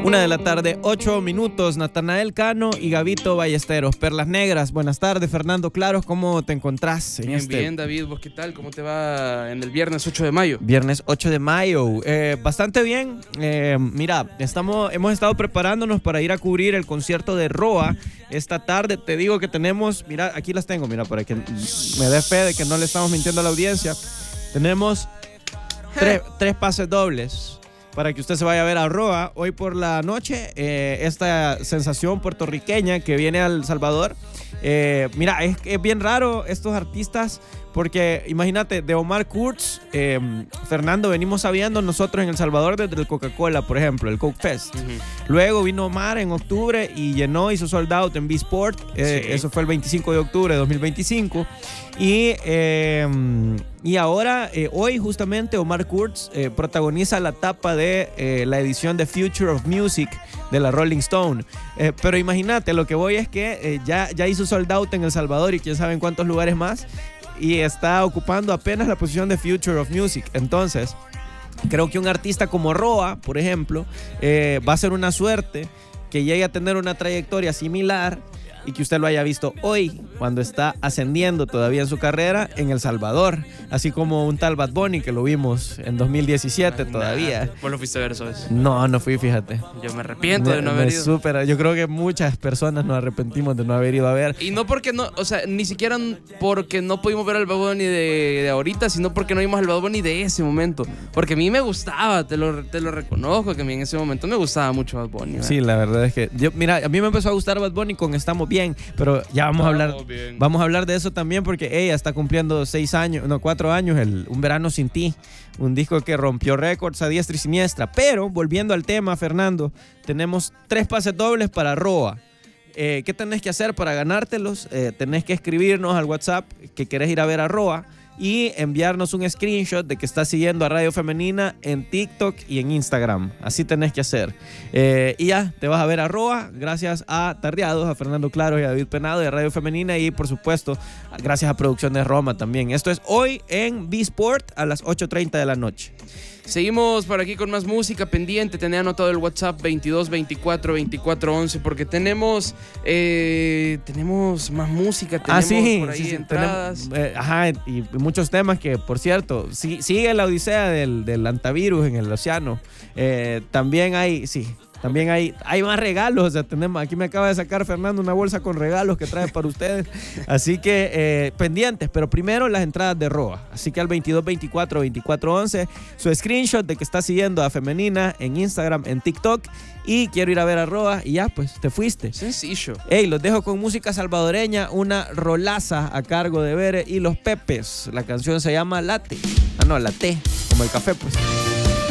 1:08 p.m, Natanael Cano y Gabito Ballesteros, Perlas Negras. Buenas tardes, Fernando Claros, ¿cómo te encontrás? Bien, David, ¿vos qué tal? ¿Cómo te va en el viernes 8 de mayo? Viernes 8 de mayo, bastante bien. Mira, hemos estado preparándonos para ir a cubrir el concierto de Roa esta tarde. Te digo que tenemos, mira, aquí las tengo, mira, para que me dé fe de que no le estamos mintiendo a la audiencia. Tenemos tres pases dobles para que usted se vaya a ver a Roa hoy por la noche, esta sensación puertorriqueña que viene a El Salvador. Mira, es bien raro estos artistas, porque imagínate, de Omar Kurz, Fernando, venimos sabiendo nosotros en El Salvador desde el Coca-Cola, por ejemplo, el Coke Fest. Luego vino Omar en octubre y hizo sold out en B-Sport. Eso fue el 25 de octubre de 2025. Y ahora, hoy justamente, Omar Kurz protagoniza la tapa de la edición de Future of Music de la Rolling Stone. Pero imagínate, lo que voy es que ya hizo sold out en El Salvador y quién sabe en cuántos lugares más, y está ocupando apenas la posición de Future of Music. Entonces, creo que un artista como Roa, por ejemplo, va a ser una suerte que llegue a tener una trayectoria similar y que usted lo haya visto hoy, cuando está ascendiendo todavía en su carrera en El Salvador, así como un tal Bad Bunny que lo vimos en 2017 todavía. ¿Vos lo fuiste a ver eso? No fui, fíjate. Yo me arrepiento de no haber ido. Yo creo que muchas personas nos arrepentimos de no haber ido a ver. Y no porque no, o sea, ni siquiera porque no pudimos ver al Bad Bunny de ahorita, sino porque no vimos al Bad Bunny de ese momento. Porque a mí me gustaba, te lo reconozco, que a mí en ese momento me gustaba mucho Bad Bunny. Sí, la verdad es que mira, a mí me empezó a gustar Bad Bunny con Estamos Bien, pero ya vamos a hablar de eso también, porque ella está cumpliendo 4 años, Un Verano Sin Ti, un disco que rompió récords a diestra y siniestra. Pero volviendo al tema, Fernando, tenemos 3 pases dobles para Roa. ¿Qué tenés que hacer para ganártelos? Tenés que escribirnos al WhatsApp que querés ir a ver a Roa y enviarnos un screenshot de que estás siguiendo a Radio Femenina en TikTok y en Instagram. Así tenés que hacer. Y ya, te vas a ver a Roa, gracias a Tarriados, a Fernando Claros y a David Penado de Radio Femenina, y por supuesto, gracias a Producciones Roma también. Esto es hoy en B-Sport a las 8:30 de la noche. Seguimos por aquí con más música pendiente. Tenía anotado el WhatsApp 22 24 24 11 porque tenemos más música. Tenemos por ahí entradas. Y muchos temas que, por cierto, sigue la odisea del antivirus en el océano. También hay más regalos. O sea, aquí me acaba de sacar Fernando una bolsa con regalos que trae para ustedes. Así que pendientes, pero primero las entradas de Roa. Así que al 22 24 24 11 su screenshot de que está siguiendo a Femenina en Instagram, en TikTok, y quiero ir a ver a Roa, y ya, pues te fuiste. Sencillo. Los dejo con música salvadoreña, una rolaza a cargo de Bere y Los Pepes. La canción se llama Latte. Latte, como el café, pues.